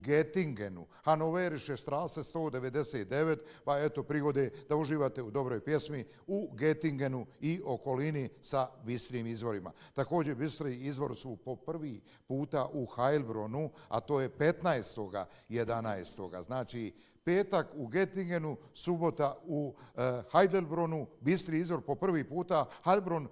Göttingenu, Hannoverische Straße 199, pa eto prigode da uživate u dobroj pjesmi u Göttingenu i okolini sa bistrim izvorima. Također bistri izvor su po prvi puta u Heilbronu, a to je 15.11. Znači, petak u Göttingenu, subota u Heidelbronu, bistri izvor po prvi puta, Heilbron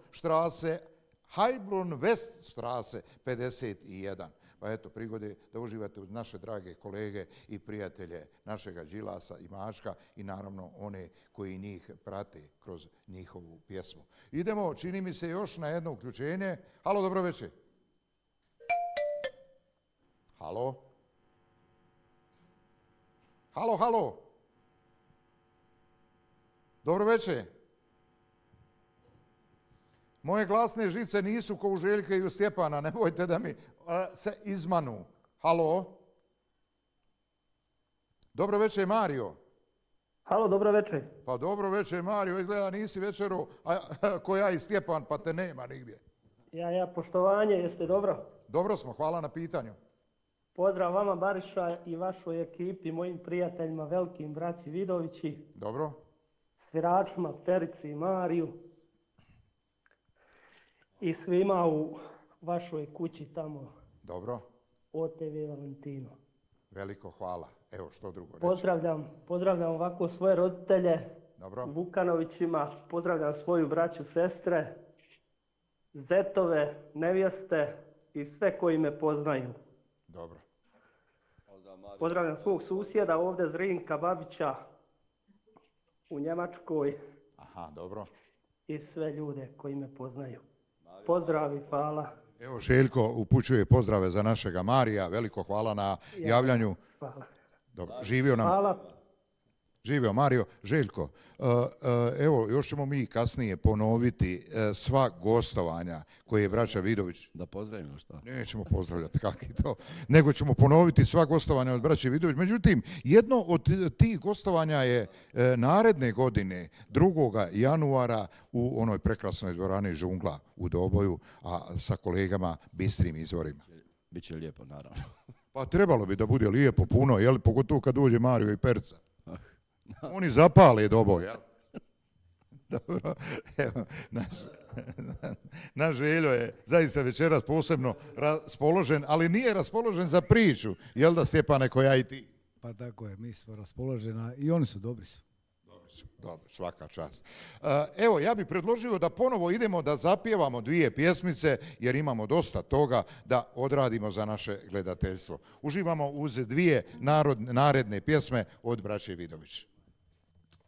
Weststraße 51. Pa eto, prigode da uživate uz naše drage kolege i prijatelje našega Đilasa i Mačka i naravno one koji njih prate kroz njihovu pjesmu. Idemo, čini mi se, još na jedno uključenje. Halo, dobro večer. Halo? Halo, halo? Dobro večer. Moje glasne žice nisu ko u Željka i u Stjepana, nemojte da mi se izmanu. Halo? Dobro večer, Mario. Halo, dobro večer. Pa dobro večer, Mario, izgleda nisi večero ko ja i Stjepan, pa te nema nigdje. Ja, poštovanje, jeste dobro? Dobro smo, hvala na pitanju. Pozdrav vama, Bariša, i vašoj ekipi, mojim prijateljima, velikim braći Vidovići. Dobro. Sviračima, Perici i Mariju. I svima u vašoj kući tamo. Dobro. OTV Valentino. Veliko hvala. Evo što drugo reći. Pozdravljam ovako svoje roditelje. Dobro. Vukanovićima. Pozdravljam svoju braću, sestre, zetove, nevjeste i sve koji me poznaju. Dobro. Pozdravljam svog susjeda ovdje Zrinka Babića u Njemačkoj. Aha, dobro. I sve ljude koji me poznaju. Pozdrav i hvala. Evo, Željko upućuje pozdrave za našega Marija. Veliko hvala na javljanju. Hvala. Dobro, živio nam. Hvala. Živio Mario. Željko, evo, još ćemo mi kasnije ponoviti sva gostovanja koje je braća Vidović. Da pozdravimo šta? Nećemo pozdravljati, kak je to. Nego ćemo ponoviti sva gostovanja od braće Vidović. Međutim, jedno od tih gostovanja je naredne godine, 2. januara, u onoj prekrasnoj dvorani Žungla u Doboju, a sa kolegama bistrim izvorima. Biće lijepo, naravno. Pa trebalo bi da bude lijepo, puno, jel? Pogotovo kad dođe Mario i Perca. Oni zapale Doboj, jel? Dobro, evo, naš Željo je zaista večeras posebno raspoložen, ali nije raspoložen za priču, jel da, Stjepane, koja i ti? Pa tako je, mi smo raspoloženi i oni su dobri su. Dobro, svaka čast. Evo, ja bih predložio da ponovo idemo da zapjevamo 2 pjesmice, jer imamo dosta toga da odradimo za naše gledateljstvo. Uživamo uz 2 naredne pjesme od braće Vidović.